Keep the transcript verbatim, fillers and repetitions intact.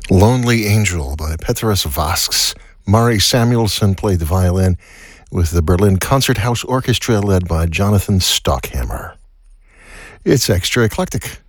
Lonely Angel by Petrus Vasks. Mari Samuelson played the violin with the Berlin Concerthouse Orchestra led by Jonathan Stockhammer. It's extra eclectic.